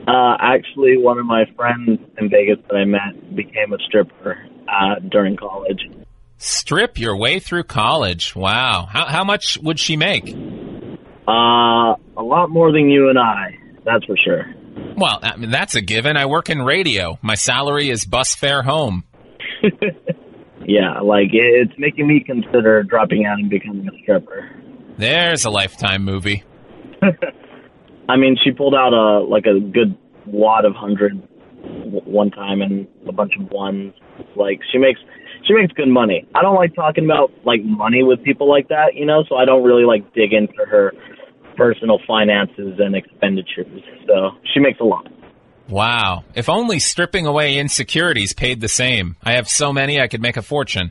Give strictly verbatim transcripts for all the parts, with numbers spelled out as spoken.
Uh, actually, one of my friends in Vegas that I met became a stripper uh, during college. Strip your way through college. Wow. How how much would she make? Uh, a lot more than you and I, that's for sure. Well, I mean, that's a given. I work in radio. My salary is bus fare home. Yeah, like, it's making me consider dropping out and becoming a stripper. There's a Lifetime movie. I mean, she pulled out a like a good wad of hundreds one time and a bunch of ones. Like, she makes she makes good money. I don't like talking about, like, money with people like that, you know, so I don't really, like, dig into her personal finances and expenditures. So she makes a lot. Wow. If only stripping away insecurities paid the same. I have so many I could make a fortune.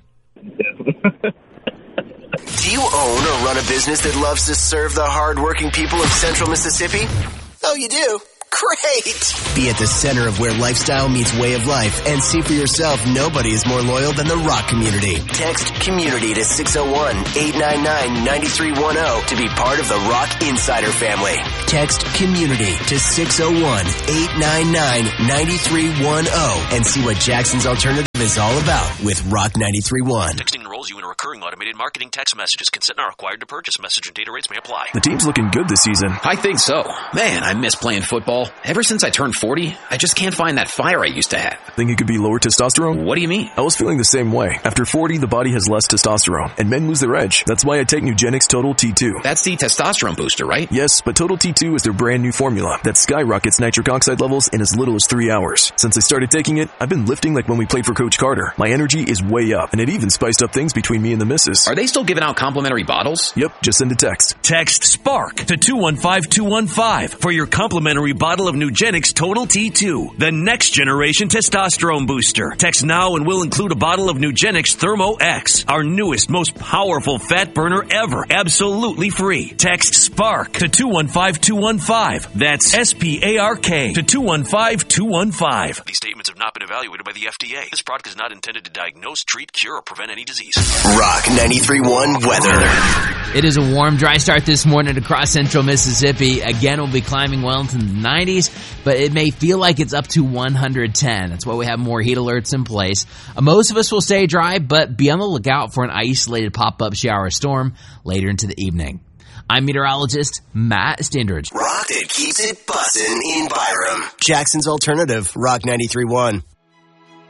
Do you own or run a business that loves to serve the hard-working people of Central Mississippi? Oh, you do? Great! Be at the center of where lifestyle meets way of life and see for yourself nobody is more loyal than the Rock community. Text COMMUNITY to six oh one, eight nine nine, nine three one oh to be part of the Rock Insider family. Text COMMUNITY to six oh one, eight nine nine, nine three one oh and see what Jackson's Alternative is all about with Rock ninety-three point one. Texting enrolls you in a recurring automated marketing text messages. Consent not required to purchase. Message and data rates may apply. The team's looking good this season. I think so. Man, I miss playing football. Ever since I turned forty, I just can't find that fire I used to have. Think it could be lower testosterone? What do you mean? I was feeling the same way. After forty, the body has less testosterone, and men lose their edge. That's why I take Nugenix Total T two. That's the testosterone booster, right? Yes, but Total T two is their brand new formula that skyrockets nitric oxide levels in as little as three hours. Since I started taking it, I've been lifting like when we played for Coach Carter. My energy is way up, and it even spiced up things between me and the missus. Are they still giving out complimentary bottles? Yep, just send a text. Text SPARK to two one five two one five for your complimentary bottle of Nugenix Total T two, the next generation testosterone booster. Text now and we'll include a bottle of Nugenix Thermo X, our newest, most powerful fat burner ever, absolutely free. Text SPARK to two one five two one five. That's S P A R K to two one five two one five. These statements have not been evaluated by the F D A. This product is not intended to diagnose, treat, cure, or prevent any disease. Rock ninety-three point one weather. It is a warm, dry start this morning across central Mississippi. Again, we'll be climbing well into the nineties, but it may feel like it's up to one hundred ten. That's why we have more heat alerts in place. Uh, most of us will stay dry, but be on the lookout for an isolated pop-up shower storm later into the evening. I'm meteorologist Matt Standridge. Rock that keeps it bussin' in Byram. Jackson's Alternative, Rock ninety-three point one.